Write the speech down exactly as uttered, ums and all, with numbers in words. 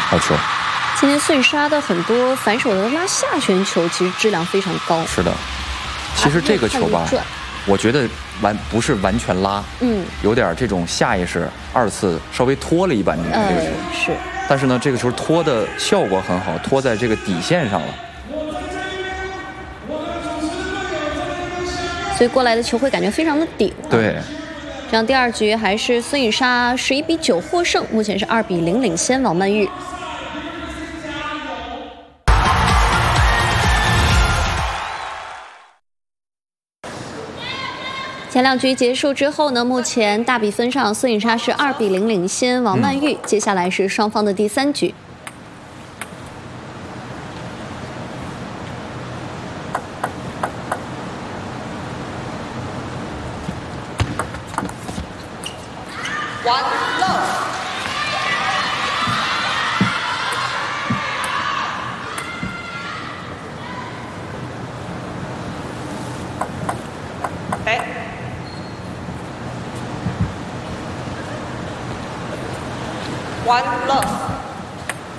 好球。 今天孙颖莎的很多反手的拉下旋球，其实质量非常高。 是的，其实这个球吧，我觉得完不是完全拉，嗯，有点这种下意识，二次稍微拖了一板，这个球、 呃、是。 但是呢，这个球拖的效果很好，拖在这个底线上了。 所以过来的球会感觉非常的顶、啊。 对。 这样第二局还是孙颖莎十一比九获胜，目前是二比零领先王曼玉。前两局结束之后呢，目前大比分上孙颖莎是二比零领先王曼玉、嗯。接下来是双方的第三局。 One love。哎。One love。